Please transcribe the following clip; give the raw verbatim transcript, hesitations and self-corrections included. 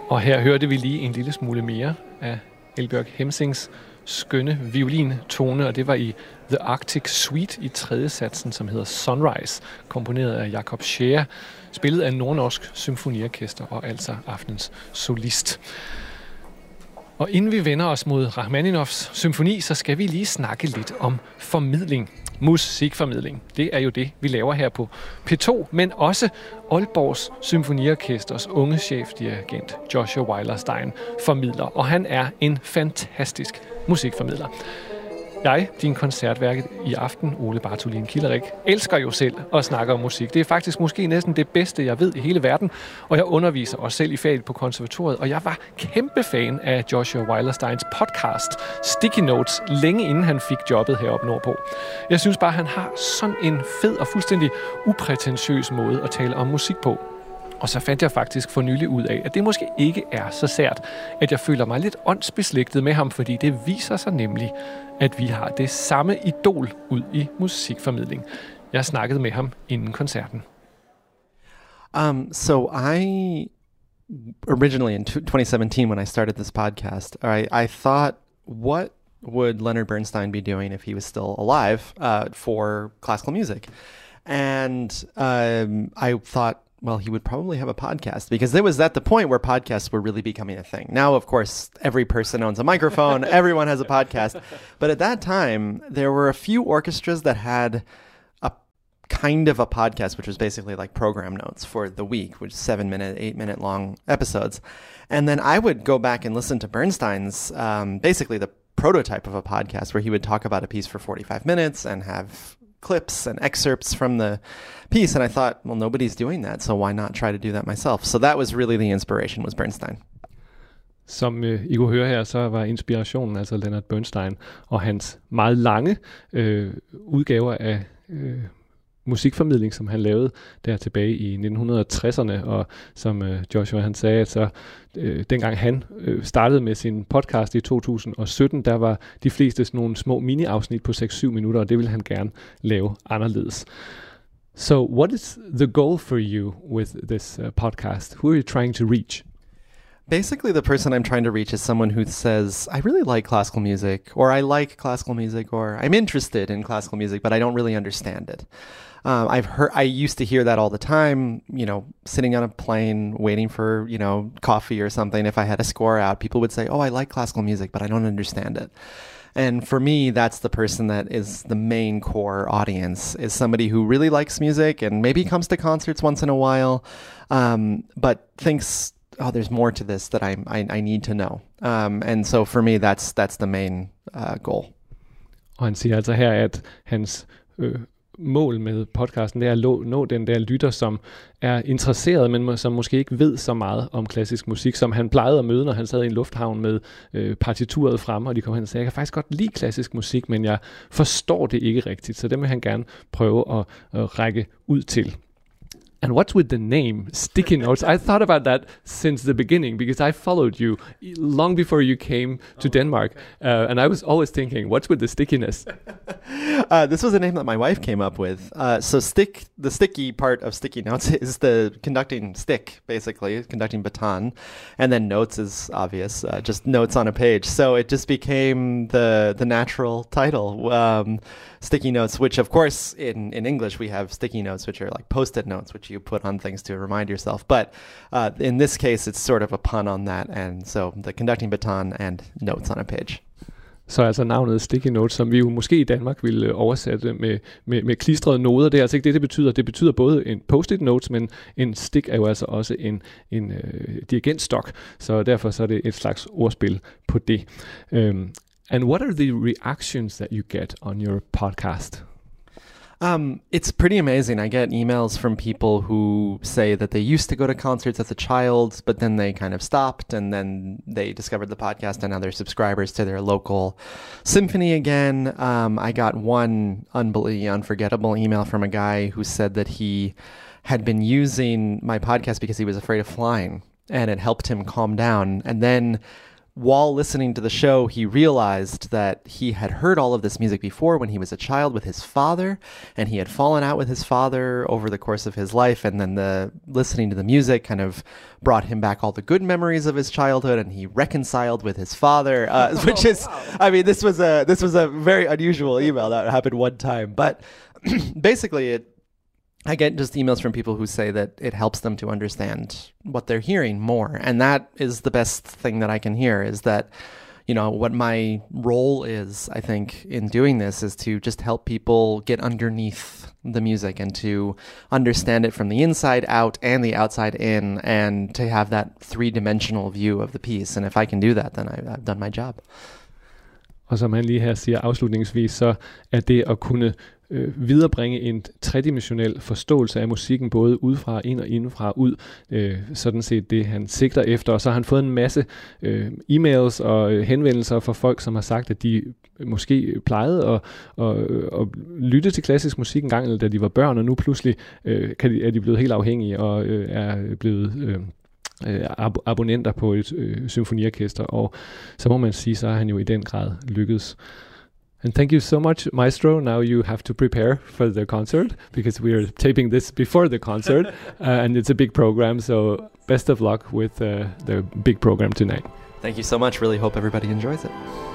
Og her hørte vi lige en lille smule mere af Elbjørg Hemsings skønne violintone, og det var i The Arctic Suite i tredje satsen, som hedder Sunrise, komponeret af Jakob Scheer, spillet af Nordnorsk Symfoniorkester og altså aftenens solist. Og inden vi vender os mod Rachmaninovs symfoni, så skal vi lige snakke lidt om formidling. Musikformidling. Det er jo det, vi laver her på P to, men også Aalborgs Symfoniorkesters unge chefdirigent Joshua Weilerstein formidler, og han er en fantastisk musikformidler. Jeg, din koncertværk i aften, Ole Bartolin Kilderik, elsker jo selv at snakke om musik. Det er faktisk måske næsten det bedste, jeg ved i hele verden, og jeg underviser også selv i faget på konservatoriet, og jeg var kæmpe fan af Joshua Weilersteins podcast Sticky Notes, længe inden han fik jobbet heroppe nordpå. Jeg synes bare, han har sådan en fed og fuldstændig uprætentiøs måde at tale om musik på. Og så fandt jeg faktisk for nylig ud af, at det måske ikke er så sært, at jeg føler mig lidt åndsbeslægtet med ham, fordi det viser sig nemlig, at vi har det samme idol ud i musikformidling. Jeg snakkede med ham inden koncerten. Um, so I originally in twenty seventeen, when I started this podcast, I, I thought, what would Leonard Bernstein be doing if he was still alive uh, for classical music? And um, I thought, well, he would probably have a podcast, because it was at the point where podcasts were really becoming a thing. Now, of course, every person owns a microphone. Everyone has a podcast. But at that time, there were a few orchestras that had a kind of a podcast, which was basically like program notes for the week, which is seven minute, eight minute long episodes. And then I would go back and listen to Bernstein's, um, basically the prototype of a podcast, where he would talk about a piece for forty-five minutes and have clips and excerpts from the piece, and I thought, well, nobody's doing that, so why not try to do that myself? So that was really the inspiration, was Bernstein. Som øh, I kunne høre her, så var inspirationen altså Leonard Bernstein og hans meget lange øh, udgaver af øh, musikformidling, som han lavede der tilbage i nitten tresserne, og som øh, Joshua han sagde, at så øh, dengang han øh, startede med sin podcast i to tusind sytten, der var de fleste sådan nogle små mini-afsnit på seks syv minutter, og det ville han gerne lave anderledes. So what is the goal for you with this uh, podcast? Who are you trying to reach? Basically, the person I'm trying to reach is someone who says, I really like classical music, or I like classical music, or I'm interested in classical music, but I don't really understand it. Um, I've heard, I used to hear that all the time, you know, sitting on a plane, waiting for, you know, coffee or something. If I had a score out, people would say, oh, I like classical music, but I don't understand it. And for me, that's the person that is the main core audience, is somebody who really likes music and maybe comes to concerts once in a while, um, but thinks, oh, there's more to this that I I, I need to know. Um, and so for me, that's that's the main uh, goal. Og han siger altså her, at hans øh, mål med podcasten, det er at nå, nå den der lytter, som er interesseret, men som måske ikke ved så meget om klassisk musik, som han plejede at møde, når han sad i en lufthavn med øh, partituret fremme, og de kom hen og sagde, jeg kan faktisk godt lide klassisk musik, men jeg forstår det ikke rigtigt, så det vil han gerne prøve at, at række ud til. And what's with the name, Sticky Notes? I thought about that since the beginning, because I followed you long before you came to Denmark. Uh, and I was always thinking, what's with the stickiness? uh, this was a name that my wife came up with. Uh, so stick, the sticky part of Sticky Notes is the conducting stick, basically, conducting baton. And then notes is obvious, uh, just notes on a page. So it just became the the natural title, um, Sticky Notes, which of course in, in English we have sticky notes, which are like post-it notes, which you put on things to remind yourself. But uh, in this case, it's sort of a pun on that. And so the conducting baton and notes on a page. Så altså navnet Sticky Notes, som vi jo måske i Danmark ville oversætte med, med, med klistrede noder, det er altså ikke det, det betyder. Det betyder både en post-it notes, men en stick er jo altså også en, en øh, dirigentstok. Så derfor så er det et slags ordspil på det. Um, and what are the reactions that you get on your podcast? Um, it's pretty amazing. I get emails from people who say that they used to go to concerts as a child, but then they kind of stopped, and then they discovered the podcast, and now they're subscribers to their local symphony again. Um, I got one unbelievably unforgettable email from a guy who said that he had been using my podcast because he was afraid of flying, and it helped him calm down. And then while listening to the show, he realized that he had heard all of this music before when he was a child with his father, and he had fallen out with his father over the course of his life. And then the listening to the music kind of brought him back all the good memories of his childhood, and he reconciled with his father, uh, which is, I mean, this was a this was a very unusual email that happened one time. But basically, it. I get just emails from people who say that it helps them to understand what they're hearing more. And that is the best thing that I can hear, is that, you know, what my role is, I think, in doing this is to just help people get underneath the music and to understand it from the inside out and the outside in, and to have that three-dimensional view of the piece. And if I can do that, then I, I've done my job. Og som han lige her siger afslutningsvis, så er det at kunne øh, viderebringe en tredimensionel forståelse af musikken, både udefra ind og indenfra ud, øh, sådan set det, han sigter efter. Og så har han fået en masse øh, e-mails og øh, henvendelser fra folk, som har sagt, at de måske plejede at, at, at lytte til klassisk musik en gang, eller da de var børn, og nu pludselig øh, kan de, er de blevet helt afhængige og øh, er blevet... Øh, Ab- abonnenter på et øh, symfoniorkester, og så må man sige, så har han jo i den grad lykkedes. And thank you so much, Maestro. Now you have to prepare for the concert, because we are taping this before the concert, uh, and it's a big program, so best of luck with uh, the big program tonight. Thank you so much. Really hope everybody enjoys it.